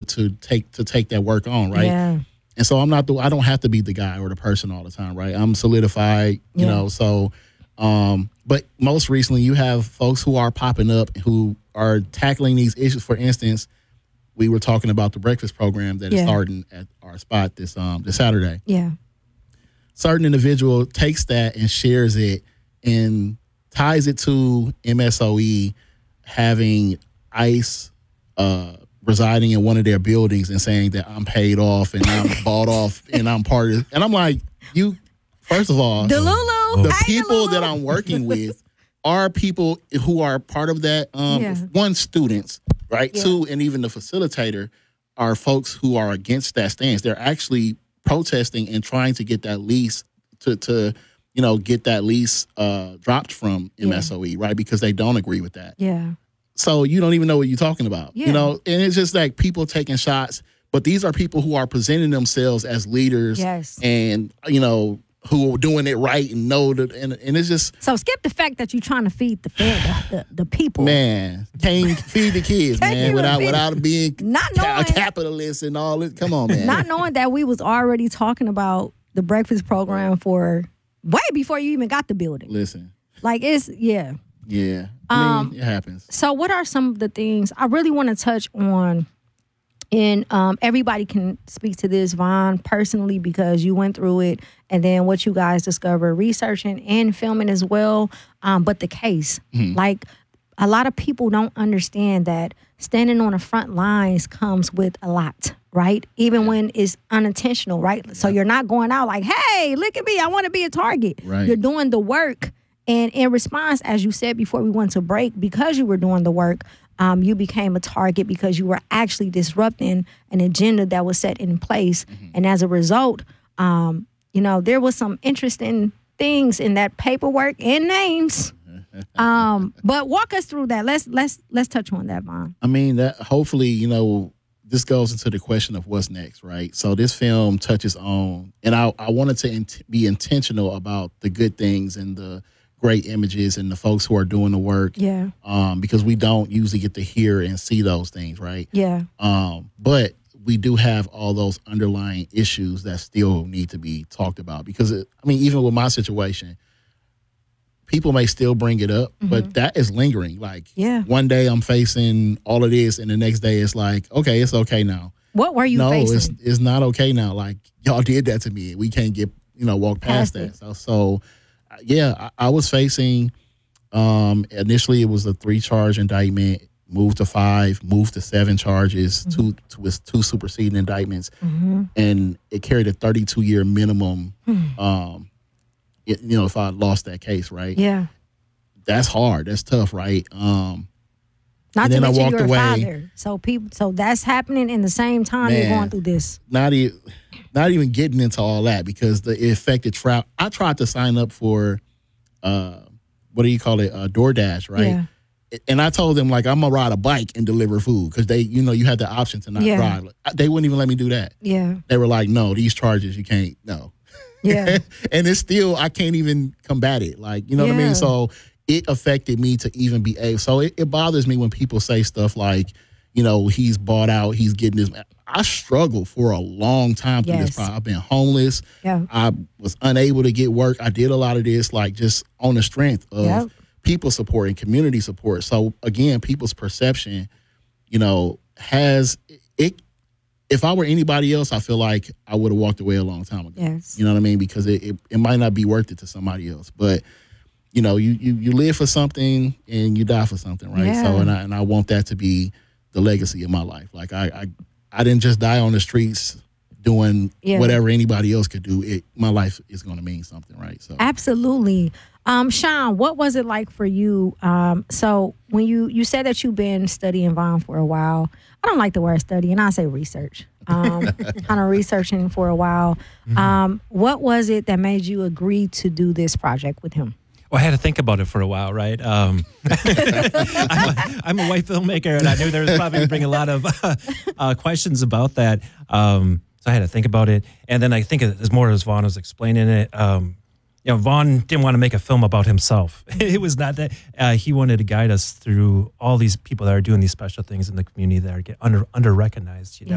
to take that work on, right? Yeah. And so I don't have to be the guy or the person all the time, right? I'm solidified, you know. So, but most recently, you have folks who are popping up who are tackling these issues. For instance, we were talking about the breakfast program that is starting at our spot this Saturday. Yeah. Certain individual takes that and shares it and ties it to MSOE having ICE residing in one of their buildings and saying that I'm paid off and I'm bought off and I'm part of it. And I'm like, you, first of all, the people that I'm working with are people who are part of that. One, students, right? Yeah. Two, and even the facilitator are folks who are against that stance. They're actually protesting and trying to get that lease to get that lease dropped from MSOE, right? Because they don't agree with that. Yeah. So you don't even know what you're talking about, and it's just like people taking shots. But these are people who are presenting themselves as leaders, and who are doing it right and know that, and it's just so skip the fact that you're trying to feed the people. Man, can't feed the kids, man, without being a capitalist and all this. Come on, man. Not knowing that we was already talking about the breakfast program for way before you even got the building. Listen, like Yeah. I mean, it happens. So what are some of the things I really want to touch on? And everybody can speak to this, Von, personally, because you went through it, and then what you guys discovered researching and filming as well. But the case, like a lot of people don't understand that standing on the front lines comes with a lot, right? Even when it's unintentional, right? Yeah. So you're not going out like, hey, look at me, I want to be a target. Right. You're doing the work. And in response, as you said before we went to break, because you were doing the work, you became a target because you were actually disrupting an agenda that was set in place. And as a result, there was some interesting things in that paperwork and names. But walk us through that. Let's touch on that, Von. I mean, that hopefully, this goes into the question of what's next, right? So this film touches on, and I wanted to be intentional about the good things and the great images and the folks who are doing the work. Yeah. Because we don't usually get to hear and see those things, right? Yeah. But we do have all those underlying issues that still need to be talked about. Because, even with my situation, people may still bring it up, but that is lingering. Like, one day I'm facing all of this, and the next day it's like, okay, it's okay now. What were you facing? No, it's not okay now. Like, y'all did that to me. We can't walk past that. So I was facing, initially it was a 3-charge indictment, moved to 5, moved to 7 charges, two superseding indictments, and it carried a 32-year minimum, if I lost that case, right? Yeah. That's hard. That's tough, right? Not to mention you're a father. So that's happening in the same time you're going through this. Not even getting into all that because it affected travel. I tried to sign up for, what do you call it, DoorDash, right? Yeah. And I told them, like, I'm going to ride a bike and deliver food because they, you had the option to not ride. They wouldn't even let me do that. Yeah. They were like, no, these charges, you can't, no. Yeah. And it's still, I can't even combat it. Like, you know what I mean? So it affected me to even be able. So it bothers me when people say stuff like, he's bought out, he's getting this. I struggled for a long time through this problem. I've been homeless. Yeah. I was unable to get work. I did a lot of this, like, just on the strength of people support and community support. So, again, people's perception, has it. If I were anybody else, I feel like I would have walked away a long time ago. Yes. You know what I mean? Because it might not be worth it to somebody else. But, you live for something and you die for something, right? Yeah. So, and I want that to be the legacy of my life. Like, I didn't just die on the streets doing whatever anybody else could do. My life is going to mean something, right? So absolutely. Sean, what was it like for you? So when you said that you've been studying Von for a while, I don't like the word study, and I say research. Kind of researching for a while. What was it that made you agree to do this project with him? Well, I had to think about it for a while, right? I'm a white filmmaker, and I knew there was probably going to bring a lot of questions about that. So I had to think about it. And then I think as more as Von was explaining it, Von didn't want to make a film about himself. It was not that. He wanted to guide us through all these people that are doing these special things in the community that are get under-recognized,